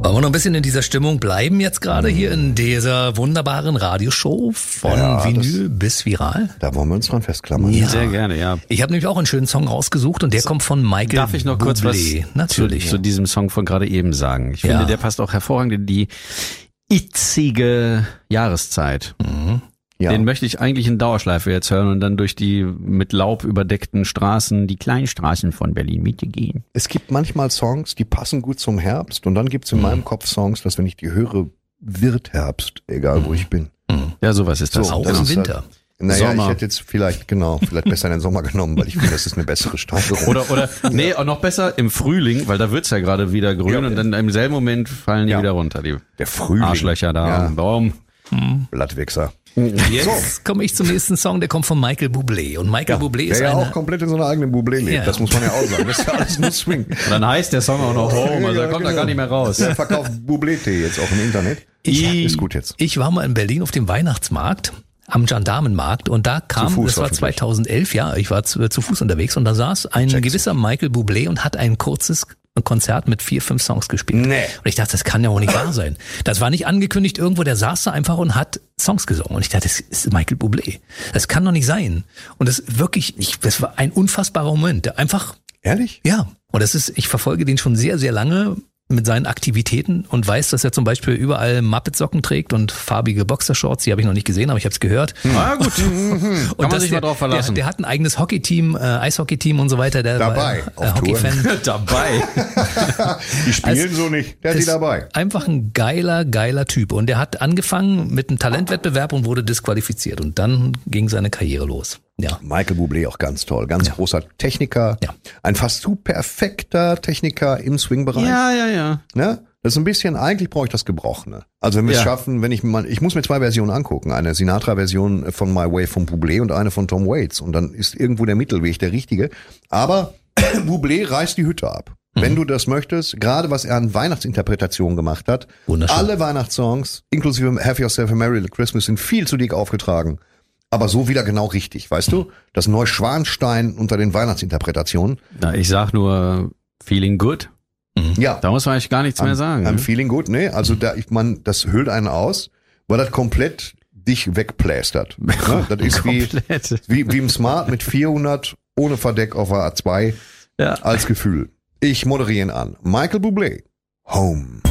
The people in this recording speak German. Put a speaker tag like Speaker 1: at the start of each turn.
Speaker 1: Wollen wir noch ein bisschen in dieser Stimmung bleiben jetzt gerade hier in dieser wunderbaren Radioshow von Vinyl bis Viral?
Speaker 2: Da wollen wir uns dran festklammern.
Speaker 1: Ja.
Speaker 3: Sehr gerne, ja.
Speaker 1: Ich habe nämlich auch einen schönen Song rausgesucht und der kommt von Michael Bublé.
Speaker 3: Darf ich noch kurz was
Speaker 1: Natürlich.
Speaker 3: zu diesem Song von gerade eben sagen? Ich finde, der passt auch hervorragend in die itzige Jahreszeit.
Speaker 2: Ja.
Speaker 3: Den möchte ich eigentlich in Dauerschleife jetzt hören und dann durch die mit Laub überdeckten Straßen, die kleinen Straßen von Berlin-Mitte gehen.
Speaker 2: Es gibt manchmal Songs, die passen gut zum Herbst und dann gibt's in meinem Kopf Songs, dass wenn ich die höre, wird Herbst, egal wo ich bin.
Speaker 3: Ja, sowas ist das.
Speaker 2: So,
Speaker 1: Auch
Speaker 2: das
Speaker 1: im
Speaker 2: ist
Speaker 1: Winter.
Speaker 2: Halt, naja,
Speaker 3: Sommer.
Speaker 2: ich hätte jetzt vielleicht besser in den Sommer genommen, weil ich finde, das ist eine bessere Steigerung.
Speaker 3: Oder nee, auch noch besser im Frühling, weil da wird's ja gerade wieder grün und dann im selben Moment fallen die wieder runter, die
Speaker 2: Der Frühling.
Speaker 3: Arschlöcher da am Baum.
Speaker 2: Blattwichser.
Speaker 1: Jetzt komme ich zum nächsten Song, der kommt von Michael Bublé. Und Michael Bublé ist
Speaker 2: der ja
Speaker 1: eine...
Speaker 2: auch komplett in so einer eigenen Bublé lebt.
Speaker 1: Ja.
Speaker 2: Das muss man ja auch sagen. Das ist ja alles nur Swing.
Speaker 3: Und dann heißt der Song auch noch Home, also
Speaker 2: Ja,
Speaker 3: er kommt da
Speaker 2: genau.
Speaker 3: gar nicht mehr raus.
Speaker 2: Der verkauft Bublé-Tee jetzt auch im Internet. Ist gut jetzt.
Speaker 1: Ich war mal in Berlin auf dem Weihnachtsmarkt, am Gendarmenmarkt, und da kam,
Speaker 2: Zu Fuß
Speaker 1: das war
Speaker 2: hoffentlich.
Speaker 1: 2011, ja, ich war zu Fuß unterwegs und da saß ein gewisser Michael Bublé und hat ein kurzes Konzert mit 4, 5 Songs gespielt.
Speaker 2: Nee.
Speaker 1: Und ich dachte, das kann ja wohl nicht wahr sein. Das war nicht angekündigt irgendwo, der saß da einfach und hat Songs gesungen. Und ich dachte, das ist Michael Bublé. Das kann doch nicht sein. Und das wirklich, das war ein unfassbarer Moment. Der einfach,
Speaker 2: Ehrlich?
Speaker 1: ja. Und das ist, ich verfolge den schon sehr, sehr lange mit seinen Aktivitäten und weiß, dass er zum Beispiel überall Muppet-Socken trägt und farbige Boxershorts. Die habe ich noch nicht gesehen, aber ich habe es gehört.
Speaker 3: Ah, gut. Kann man sich mal drauf verlassen.
Speaker 1: Der hat ein eigenes Hockey-Team, Eishockey-Team und so weiter. Der
Speaker 2: Dabei,
Speaker 1: war,
Speaker 2: auf Tour.
Speaker 1: Hockey-Fan.
Speaker 3: Dabei.
Speaker 2: Die spielen so nicht. Der hat die
Speaker 1: Ist
Speaker 2: dabei.
Speaker 1: Einfach ein geiler Typ. Und der hat angefangen mit einem Talentwettbewerb und wurde disqualifiziert. Und dann ging seine Karriere los. Ja.
Speaker 2: Michael Bublé auch ganz toll. Ganz großer Techniker.
Speaker 1: Ja.
Speaker 2: Ein fast zu perfekter Techniker im Swing-Bereich.
Speaker 3: Ja.
Speaker 2: Ne? Das ist ein bisschen, eigentlich brauche ich das Gebrochene. Also wenn wir es schaffen, ich muss mir 2 Versionen angucken. Eine Sinatra-Version von My Way von Bublé und eine von Tom Waits. Und dann ist irgendwo der Mittelweg der richtige. Aber Bublé reißt die Hütte ab. Wenn du das möchtest, gerade was er an Weihnachtsinterpretationen gemacht hat.
Speaker 1: Wunderschön.
Speaker 2: Alle Weihnachtssongs, inklusive Have Yourself a Merry Little Christmas, sind viel zu dick aufgetragen. Aber so wieder genau richtig, weißt du? Das Neuschwanstein unter den Weihnachtsinterpretationen.
Speaker 3: Na, ich sag nur Feeling Good.
Speaker 2: Ja.
Speaker 3: Da muss man eigentlich gar nichts mehr sagen.
Speaker 2: I'm
Speaker 3: Ne?
Speaker 2: feeling good, ne? Also das hüllt einen aus, weil das komplett dich wegplästert. Ne? Das ist
Speaker 3: Komplett.
Speaker 2: wie im Smart mit 400 ohne Verdeck auf der A2
Speaker 3: Ja.
Speaker 2: als Gefühl. Ich moderiere ihn an. Michael Bublé. Home.